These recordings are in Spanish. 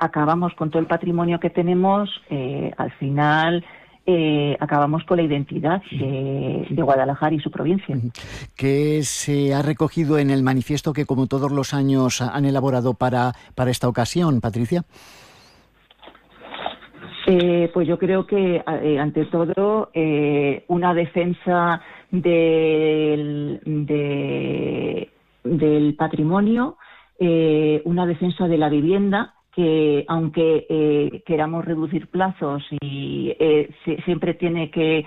acabamos con todo el patrimonio que tenemos, al final acabamos con la identidad de Guadalajara y su provincia. ¿Qué se ha recogido en el manifiesto que, como todos los años, han elaborado para esta ocasión, Patricia? Pues yo creo que, ante todo, una defensa del patrimonio, una defensa de la vivienda, que aunque queramos reducir plazos y siempre tiene que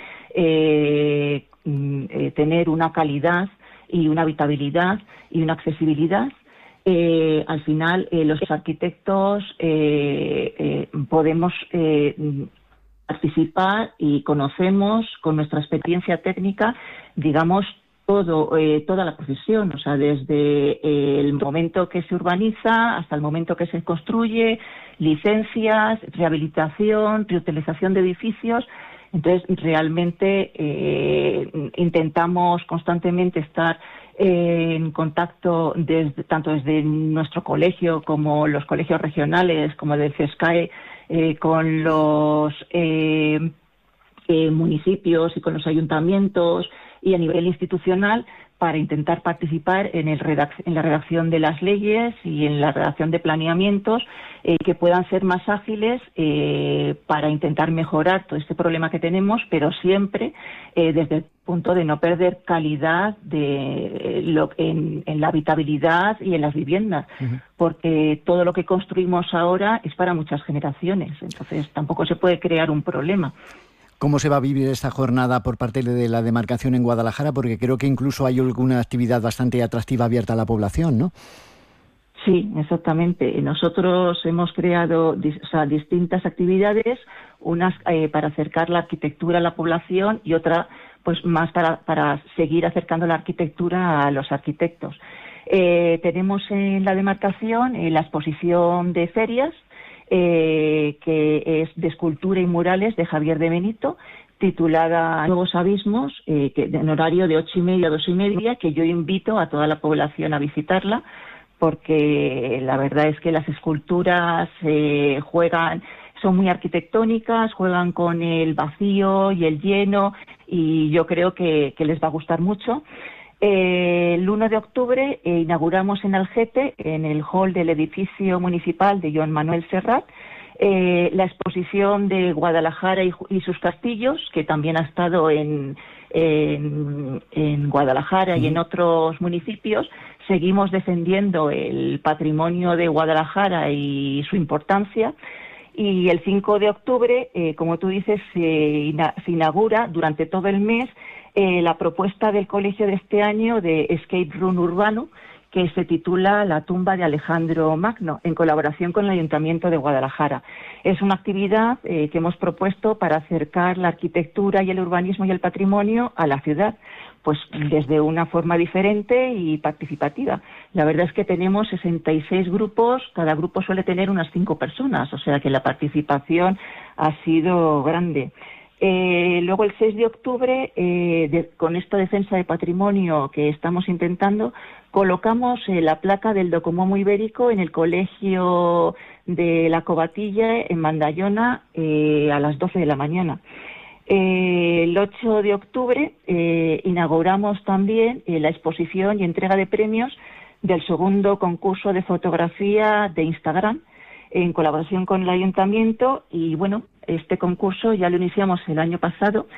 tener una calidad y una habitabilidad y una accesibilidad, al final los arquitectos podemos participar y conocemos con nuestra experiencia técnica, digamos, toda la profesión, o sea, desde el momento que se urbaniza hasta el momento que se construye, licencias, rehabilitación, reutilización de edificios. Entonces, realmente intentamos constantemente estar en contacto tanto desde nuestro colegio como los colegios regionales, como del CESCAE, con los municipios y con los ayuntamientos y a nivel institucional, para intentar participar en la redacción de las leyes y en la redacción de planeamientos que puedan ser más ágiles, para intentar mejorar todo este problema que tenemos, pero siempre desde el punto de no perder calidad en la habitabilidad y en las viviendas, porque todo lo que construimos ahora es para muchas generaciones, entonces tampoco se puede crear un problema. ¿Cómo se va a vivir esta jornada por parte de la demarcación en Guadalajara? Porque creo que incluso hay alguna actividad bastante atractiva abierta a la población, ¿no? Sí, exactamente. Nosotros hemos creado distintas actividades, unas para acercar la arquitectura a la población y otra pues más para seguir acercando la arquitectura a los arquitectos. Tenemos en la demarcación la exposición de ferias, que es de escultura y murales de Javier de Benito, titulada Nuevos Abismos, en horario de 8:30 a 2:30, que yo invito a toda la población a visitarla, porque la verdad es que las esculturas son muy arquitectónicas, juegan con el vacío y el lleno, y yo creo que les va a gustar mucho. El 1 de octubre inauguramos en Algete, en el hall del edificio municipal de Joan Manuel Serrat, la exposición de Guadalajara y sus castillos, que también ha estado en Guadalajara y en otros municipios. Seguimos defendiendo el patrimonio de Guadalajara y su importancia. Y el 5 de octubre, como tú dices, se inaugura durante todo el mes la propuesta del colegio de este año de Escape Room Urbano, que se titula La tumba de Alejandro Magno, en colaboración con el Ayuntamiento de Guadalajara. Es una actividad que hemos propuesto para acercar la arquitectura y el urbanismo y el patrimonio a la ciudad, pues desde una forma diferente y participativa. La verdad es que tenemos 66 grupos, cada grupo suele tener unas 5 personas, o sea que la participación ha sido grande. Luego el 6 de octubre, con esta defensa de patrimonio que estamos intentando, colocamos la placa del Docomomo Ibérico en el colegio de La Covatilla, en Mandallona, a las 12 de la mañana. El 8 de octubre inauguramos también la exposición y entrega de premios del segundo concurso de fotografía de Instagram, en colaboración con el Ayuntamiento. Y bueno, este concurso ya lo iniciamos el año pasado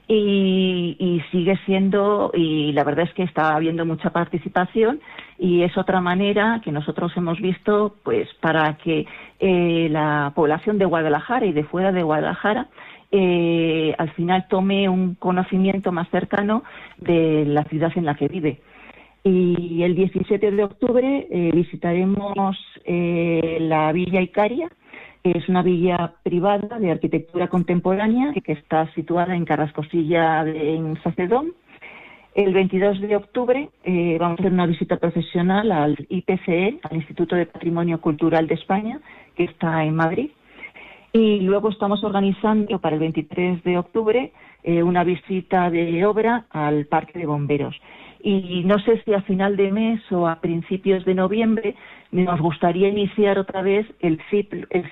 y sigue siendo, y la verdad es que está habiendo mucha participación, y es otra manera que nosotros hemos visto pues para que la población de Guadalajara y de fuera de Guadalajara al final tome un conocimiento más cercano de la ciudad en la que vive. Y el 17 de octubre visitaremos la Villa Icaria, que es una villa privada de arquitectura contemporánea que está situada en Carrascosilla, en Sacedón. El 22 de octubre vamos a hacer una visita profesional al IPCE, al Instituto de Patrimonio Cultural de España, que está en Madrid. Y luego estamos organizando para el 23 de octubre una visita de obra al Parque de Bomberos. Y no sé si a final de mes o a principios de noviembre nos gustaría iniciar otra vez el